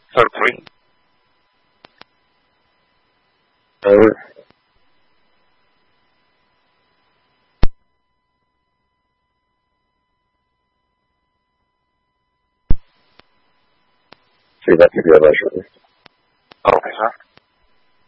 Third point. Say that to the other. Okay, sir.